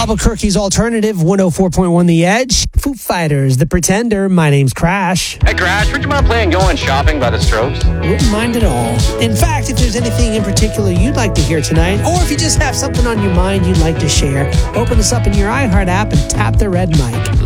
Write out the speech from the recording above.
Albuquerque's Alternative, 104.1 The Edge. Foo Fighters, The Pretender. My name's Crash. Hey, Crash, would you mind playing Going Shopping by the Strokes? Wouldn't mind at all. In fact, if there's anything in particular you'd like to hear tonight, or if you just have something on your mind you'd like to share, open us up in your iHeart app and tap the red mic.